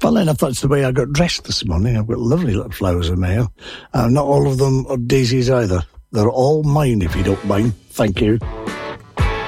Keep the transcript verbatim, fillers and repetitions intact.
Funnily enough, that's the way I got dressed this morning. I've got lovely little flowers in my hair. Uh, not all of them are daisies either. They're all mine, if you don't mind. Thank you.